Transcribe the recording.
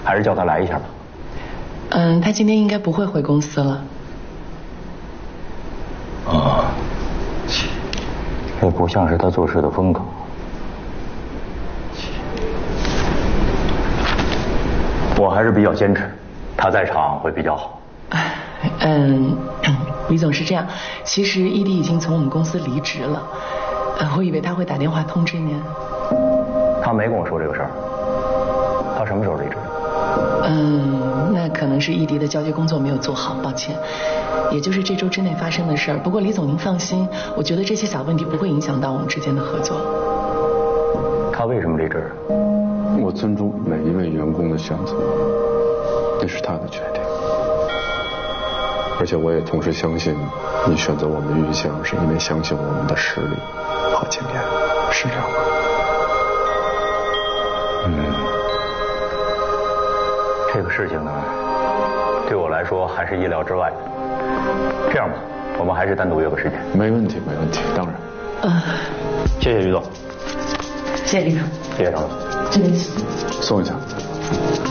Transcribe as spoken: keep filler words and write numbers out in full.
还是叫他来一下吧。 嗯，他今天应该不会回公司了。 啊，这不像是他做事的风格。我还是比较坚持，他在场会比较好。 嗯，李总是这样，其实易迪已经从我们公司离职了，呃，我以为他会打电话通知您。 他没跟我说这个事儿。他什么时候离职？ 嗯，那可能是易迪的交接工作没有做好，抱歉。也就是这周之内发生的事儿。不过李总您放心，我觉得这些小问题不会影响到我们之间的合作。 他为什么离职？ 我尊重每一位员工的选择，那是他的决定。而且我也同时相信，你选择我们玉香是因为相信我们的实力和经验，是这样吗？ 嗯，这个事情呢，对我来说还是意料之外的。这样吧，我们还是单独约个时间。 没问题，没问题，当然。 嗯， 谢谢于总。 谢谢李总。 谢谢张总。 这边送一下。